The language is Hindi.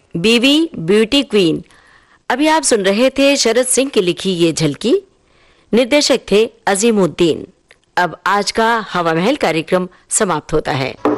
बीवी ब्यूटी क्वीन। अभी आप सुन रहे थे शरद सिंह की लिखी ये झलकी। निर्देशक थे अजीमुद्दीन। अब आज का हवा महल कार्यक्रम समाप्त होता है।